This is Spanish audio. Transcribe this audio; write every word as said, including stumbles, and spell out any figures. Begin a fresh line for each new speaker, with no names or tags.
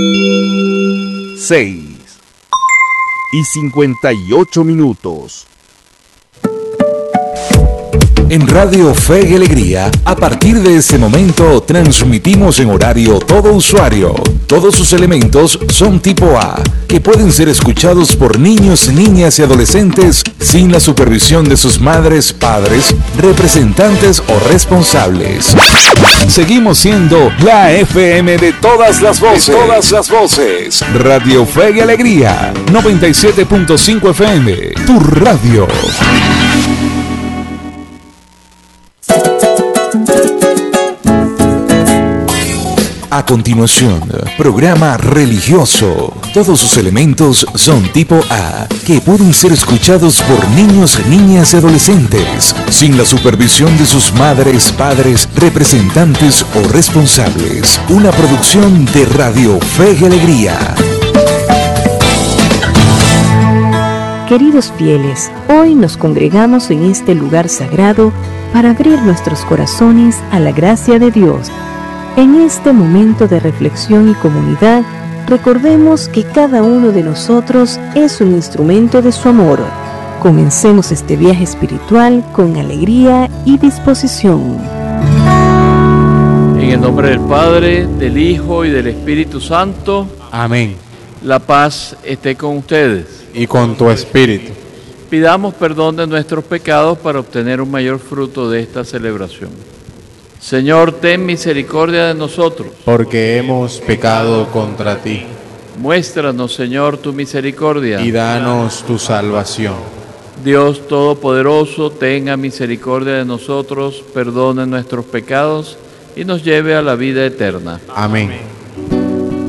seis y cincuenta y ocho minutos.
En Radio Fe y Alegría, a partir de este momento, transmitimos en horario todo usuario. Todos sus elementos son tipo A, que pueden ser escuchados por niños, niñas y adolescentes sin la supervisión de sus madres, padres, representantes o responsables. Seguimos siendo la F M de todas las voces. De todas las voces. Radio Fe y Alegría, noventa y siete punto cinco F M, tu radio. A continuación, programa religioso. Todos sus elementos son tipo A, que pueden ser escuchados por niños, niñas y adolescentes, sin la supervisión de sus madres, padres, representantes o responsables. Una producción de Radio Fe y Alegría.
Queridos fieles, hoy nos congregamos en este lugar sagrado para abrir nuestros corazones a la gracia de Dios. En este momento de reflexión y comunidad, recordemos que cada uno de nosotros es un instrumento de su amor. Comencemos este viaje espiritual con alegría y disposición.
En el nombre del Padre, del Hijo y del Espíritu Santo.
Amén.
La paz esté con ustedes.
Y con tu espíritu.
Pidamos perdón de nuestros pecados para obtener un mayor fruto de esta celebración. Señor, ten misericordia de nosotros.
Porque hemos pecado contra ti.
Muéstranos, Señor, tu misericordia.
Y danos tu salvación.
Dios Todopoderoso, tenga misericordia de nosotros, perdone nuestros pecados y nos lleve a la vida eterna.
Amén.